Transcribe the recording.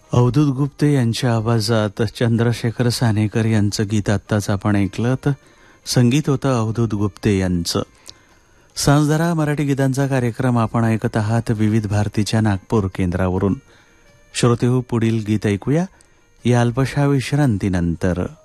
अवधूत गुप्ते यांच्या आवाजात चंद्रशेखर सानेकर यांचं गीत आत्ताच आपण ऐकलं. तर संगीत होतं अवधूत गुप्ते यांचं. सांजधारा मराठी गीतांचा कार्यक्रम आपण ऐकत आहात विविध भारतीच्या नागपूर केंद्रावरून. श्रोतेहो, पुढील गीत ऐकूया या अल्पशा विश्रांतीनंतर.